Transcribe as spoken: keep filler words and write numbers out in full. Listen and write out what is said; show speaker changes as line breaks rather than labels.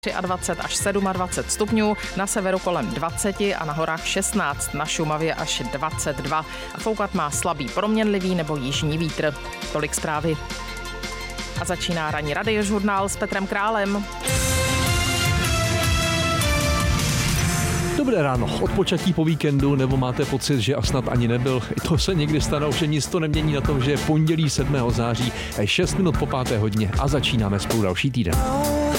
dvacet tři až dvacet sedm stupňů, na severu kolem dvacet a na horách šestnáct, na Šumavě až dvacet dva. A foukat má slabý proměnlivý nebo jižní vítr. Tolik zprávy. A začíná ranní radiožurnál s Petrem Králem.
Dobré ráno, odpočatí po víkendu, nebo máte pocit, že a snad ani nebyl. I to se někdy stane, že nic to nemění na tom, že je pondělí sedmého září, šest minut po páté hodině a začínáme spolu další týden.